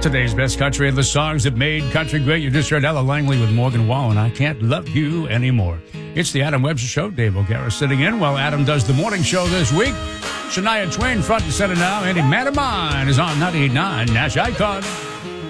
Today's best country and the songs that made country great. You just heard Ella Langley with Morgan Wallen. I Can't Love You Anymore. It's the Adam Webster Show. Dave O'Gara sitting in while Adam does the morning show this week. Shania Twain front and center now. Any Man of Mine is on 98.9 Nash Icon.